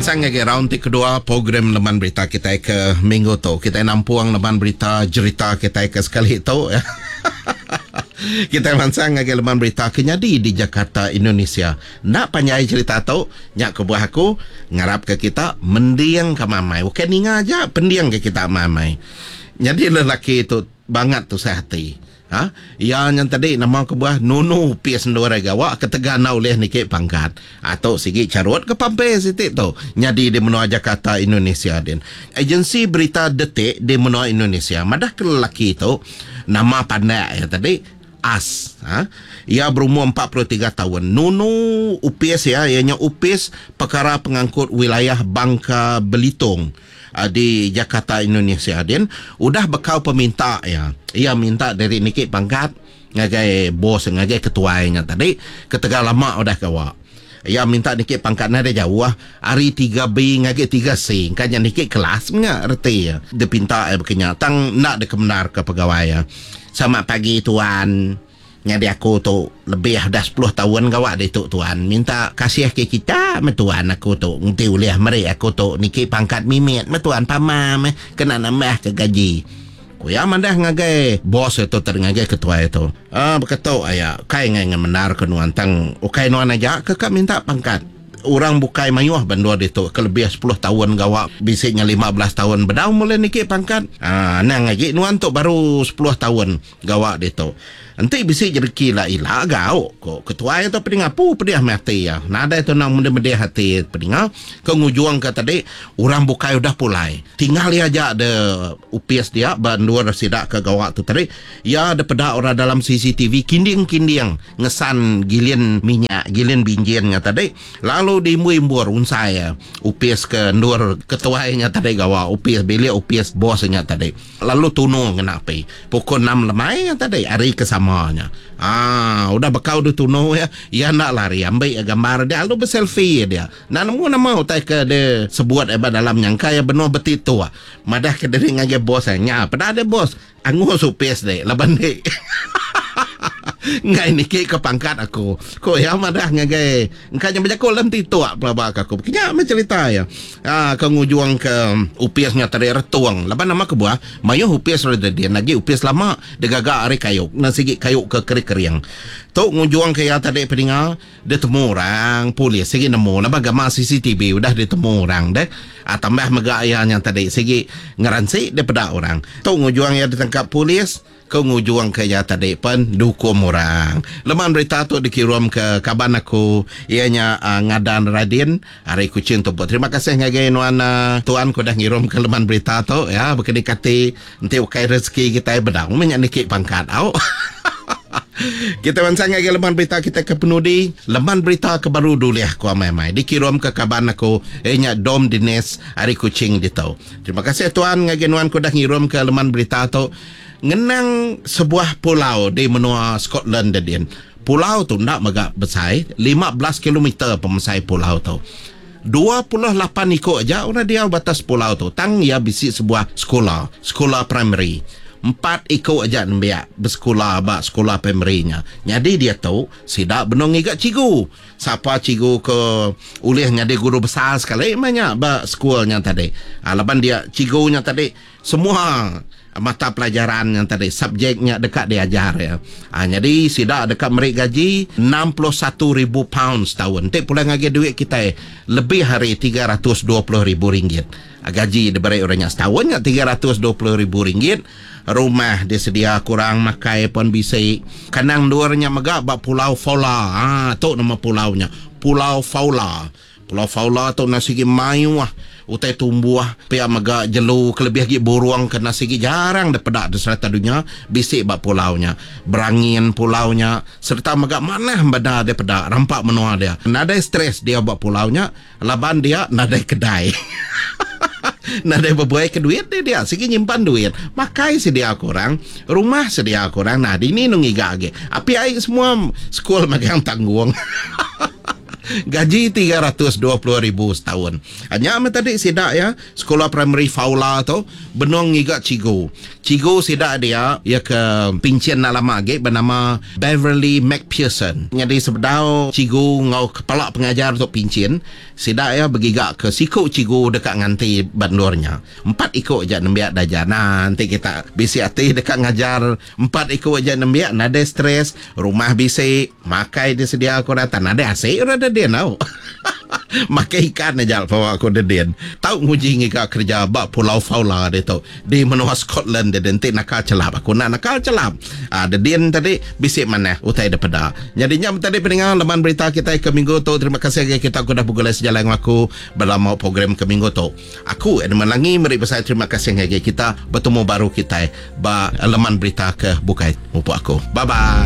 Mansang lagi round kedua program Leman Berita kita ke minggu tu. Kita nampuang Leman Berita cerita kita ke sekali tu ya. Kita mansang lagi Leman Berita kenyadi di Jakarta, Indonesia. Nak panjai cerita tu, nyak ke buah aku ngarap ke kita mendiang ke mamai. Bukan ninga aja, pendiang ke kita mamai. Jadi lelaki tu banget tu sehati. Ha? Yang tadi nama ke buah Nunu Pias Ndora gawa ketegana oleh niki pangkat atau sigi carut ke pampai sitik tu nyadi di menua Jakarta, Indonesia din. Agensi berita Detik di menua Indonesia madah ke lelaki tu nama pandai ya tadi As. Ha? Ia berumur 43 tahun. Nunu Upis ya, ianya Upis perkara pengangkut wilayah Bangka Belitung di Jakarta, Indonesia din udah bekal peminta ya. Ia minta dari niki pangkat ngagai bos ngagai ketuanya tadi ketega lama udah kawa. Ia minta niki pangkat nada jauh hari 3B ngagai 3C kan niki kelas nga erti ya. Dia pinta berkenya tang nak dekebenar ke pegawai ya. Selamat pagi tuan. Nyadi aku tu lebih dah 10 tahun gawak dia tu tuan. Minta kasih ke kita tuan aku tu. Nanti ulih mari aku tu niki pangkat mimit tuan pamam kena nambah ke gaji. Kuya mandah ngagai bos itu teringagai ketua itu. Berkata ayah kai ngai menar ke nuan tang ukai nuan aja ke minta pangkat. Orang bukai mayuah bandua itu kelebih 10 tahun gawak bisiknya 15 tahun bedau mulai niki pangkat. Nang lagi nuan tu baru 10 tahun gawak itu. Nanti bisik jerki lah ilah gau kok ketua itu peding apu pedih mati ya. Nada itu nang mende-mende hati peding ke ngujuang ke tadi orang bukai udah pulai. Tinggal aja ada UPS dia bandua residak ke gawak tu tadi. Ya ada peda orang dalam CCTV kinding-kinding ngesan gilin minyak, gilin binjinnya tadi. Lalu diimbur unsai UPS ke ndur ketuanya tadi gawak UPS bilik UPS bosnya tadi. Lalu tunung kenapa? Pukul 6 lemai tadi hari kesamanya. Udah bekau du tuno ya. Ya nak lari ambil gambar dia lalu berselfie dia. Nanamu nama utai ke de sebuat dalam yang kaya benar betul tu. Madah ke dari ngaji bosnya. Pada ada bos angu supes de laban de. Ngai niki ke pangkat aku. Ko ya madah ngagai. Engkanya berjakul nanti tua pelabak aku. Kenya mencerita ya. Ke ngujuang ke upiasnya tadi retuang. Laban nama ke buah. Mayu upias rada dia lagi upias lama degaga ari kayuk. Nasigi kayuk ke kering-kering. Tok ngujuang ke ya tadi pedinga dia temu orang polis segi nemu laban gama CCTV udah ditemu orang deh. Tambah megayanya tadi segi ngaransi dia peda orang. Tok ngujuang ya ditangkap polis. Kau ngujuang ke ya tadi pun dukung orang. Leman berita tu dikirim ke kaban aku. Ianya Ngadan Radin. Hari kucing tu buat. Terima kasih ngagai nuan tuan ko dah ngirim ke leman berita tu. Ya, berkati-kati. Nanti ukai rezeki kita bedang. Minyak nikik pangkat. Kita mansang ngagai leman berita kita ke penudi. Leman berita ke baru dulu ya. Ku amai-amai. Dikirim ke kaban aku. Ianya Dom Dines. Hari kucing di tu. Terima kasih tuan ngagai nuan ko dah ngirim ke leman berita tu. Ngenang sebuah pulau di menua Scotland din. Pulau tu nak megak besar 15 km pemesai pulau tu. 28 ikut aja orang dia batas pulau tu. Tang ya bisi sebuah sekolah primary. 4 ikut aja nembiak bersekolah bak sekolah primary-nya. Jadi dia tu sidak benong igak cigu. Siapa cigu ke ulih nyadi guru besar sekali banyak bak sekolahnya tadi. Laban dia cigunya tadi semua mata pelajaran yang tadi subjeknya dekat diajar ya. Jadi sidak dekat merik gaji 61,000 pounds tahun. Tik pula ngaji duit kita lebih hari 320,000 ringgit. Gaji diberi orangnya setahunnya 320,000 ringgit. Rumah disedia kurang makai pun bisa. Kanang luarnya megak bak Pulau Faula. Tu nama pulaunya. Pulau Faula. Pulau Faula tu nasigi mayu utai tumbuh pihak megak jelu kelebih lagi buruang kena sigi jarang dapat di serata dunia bisik bak pulaunya berangin pulaunya serta megak mana benda dia pedak rampak menua dia nada stres dia bak pulaunya laban dia nada kedai nada berbuai ke duit dia sigi nyimpan duit makai sedia kurang rumah sedia kurang nah ini nungiga age api ai semua sekolah megang tanggung. Gaji 320,000 setahun. Hanya tadi sidak ya, sekolah primary Faula tu benong ngiga cigu. Cigu sidak dia ya ke pincian lama lagi bernama Beverly McPherson. Jadi sebedau cigu ngau kepala pengajar untuk pincian, sidak ya bergigak ke siku cigu dekat nganti bandurnya. 4 ikut je nembiak dajar. Nanti kita bisi hati dekat ngajar 4 ikut je nembiak, nada stres, rumah bisik, makai dia sedia aku datang, nada asyik ada dia tahu. Makai ikan aja bawa aku dedin. Tahu nguji ngika kerja bak Pulau Faula dia tu. Di menua Scotland dia nanti nakal celap. Aku nak nakal celap. Dedin tadi bisik mana utai daripada. Jadinya tadi pendengar laman berita kita ke minggu tu. Terima kasih kita aku dah bergulai sejalan dengan aku dalam program ke minggu tu. Aku Edmund Langi beri besar terima kasih kita bertemu baru kita ba laman berita ke bukai mupu aku. Bye bye.